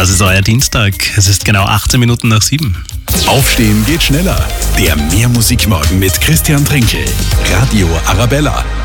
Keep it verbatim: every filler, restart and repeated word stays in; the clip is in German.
Das ist euer Dienstag. Es ist genau achtzehn Minuten nach sieben. Aufstehen geht schneller. Der Mehrmusikmorgen mit Christian Trinkel. Radio Arabella.